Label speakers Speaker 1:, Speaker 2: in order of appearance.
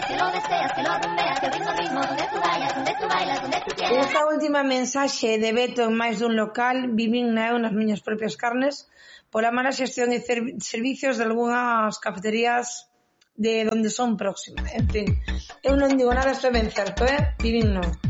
Speaker 1: que lo deseas, que lo rumbeas, que el ritmo, donde tú vayas, donde tú bailas, donde tú quieras.
Speaker 2: Esta última mensaxe de veto en máis dun local vivín na eu nas miñas propias carnes pola mala xestión de servicios de algunhas cafeterías de onde son próximas. En fin, eu non digo nada, isto é ben certo, vivín non.